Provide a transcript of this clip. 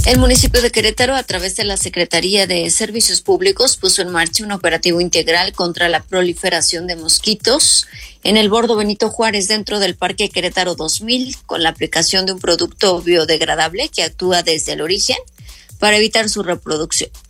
El municipio de Querétaro, a través de la Secretaría de Servicios Públicos, puso en marcha un operativo integral contra la proliferación de mosquitos en el bordo Benito Juárez dentro del Parque Querétaro 2000, con la aplicación de un producto biodegradable que actúa desde el origen para evitar su reproducción.